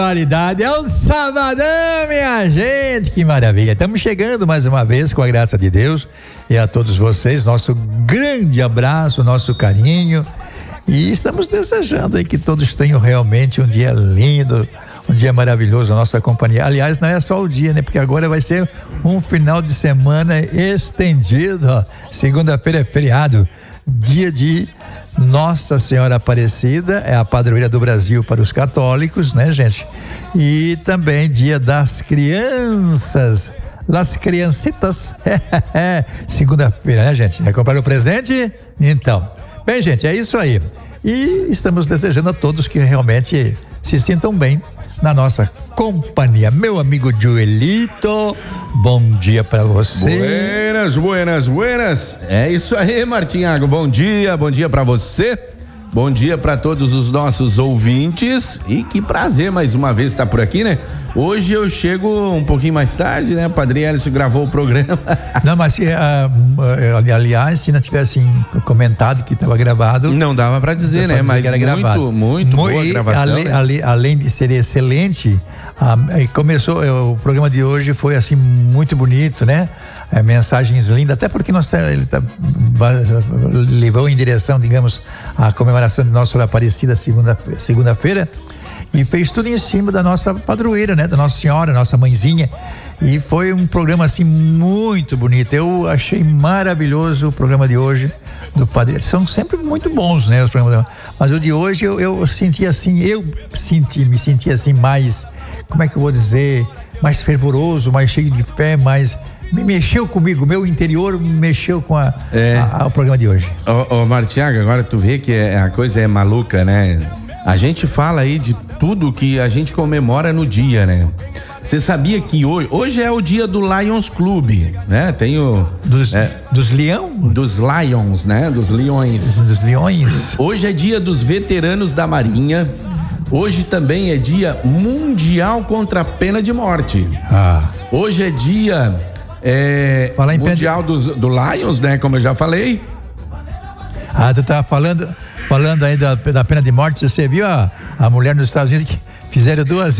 Qualidade é o sabadão, minha gente, que maravilha. Estamos chegando mais uma vez com a graça de Deus e a todos vocês, nosso grande abraço, nosso carinho, e estamos desejando aí que todos tenham realmente um dia lindo, um dia maravilhoso, a nossa companhia. Aliás, não é só o dia, né? Porque agora vai ser um final de semana estendido, ó. Segunda-feira é feriado, dia de Nossa Senhora Aparecida, é a padroeira do Brasil para os católicos, né, gente? E também dia das crianças, las criancitas. Segunda-feira, né, gente? Vai comprar o presente? Então, bem, gente, é isso aí. E estamos desejando a todos que realmente se sintam bem na nossa companhia. Meu amigo Joelito, bom dia pra você. Buenas. É isso aí, Martinhago. Bom dia pra você. Bom dia pra todos os nossos ouvintes. E que prazer mais uma vez estar por aqui, né? Hoje eu chego um pouquinho mais tarde, né? O Padre Hélio gravou o programa. Não, mas aliás, se não tivesse comentado que estava gravado, não dava pra dizer, né? Mas muito boa gravação. Além de ser excelente, o programa de hoje foi assim muito bonito, né? Mensagens lindas, até porque ele levou em direção, digamos, à comemoração de Nossa Senhora Aparecida segunda-feira, e fez tudo em cima da nossa padroeira, né? Da Nossa Senhora, nossa mãezinha. E foi um programa assim muito bonito. Eu achei maravilhoso o programa de hoje do Padre. São sempre muito bons, né? Os programas. Mas o de hoje eu senti assim, me senti assim mais, como é que eu vou dizer, mais fervoroso, mais cheio de fé, mais mexeu comigo, meu interior mexeu com o programa de hoje. Ô Martiago, agora tu vê que a coisa é maluca, né? A gente fala aí de tudo que a gente comemora no dia, né? Você sabia que hoje é o dia do Lions Club, né? Tem o... Dos Leão? Dos Lions, né? Dos Leões. Dos Leões. Hoje é dia dos veteranos da Marinha. Hoje também é dia mundial contra a pena de morte. Hoje é dia mundial do Lions, né? Como eu já falei. Tu tava falando aí da pena de morte. Você viu a mulher nos Estados Unidos que fizeram 2